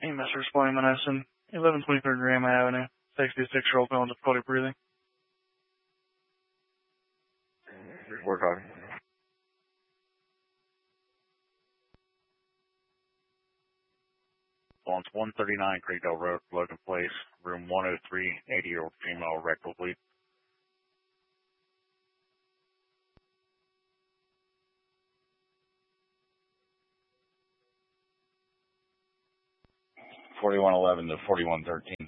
EMS responding Menneson, 1123 Graham Avenue, 66-year-old male with difficulty breathing. We're talking. On 139 Creekdale Road, Logan Place, room 103, 80-year-old female rectal bleed. $41.11 to $41.13.